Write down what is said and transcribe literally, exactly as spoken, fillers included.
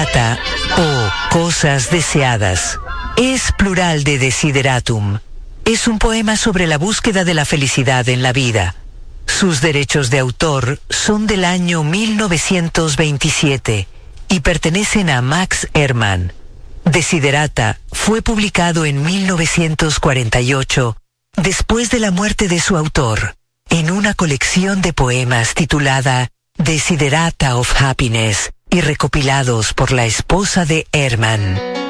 Desiderata o Cosas Deseadas es plural de desideratum. Es un poema sobre la búsqueda de la felicidad en la vida. Sus derechos de autor son del año mil novecientos veintisiete y pertenecen a Max Ehrmann. Desiderata fue publicado en mil novecientos cuarenta y ocho, después de la muerte de su autor, en una colección de poemas titulada Desiderata of Happiness y recopilados por la esposa de Ehrmann.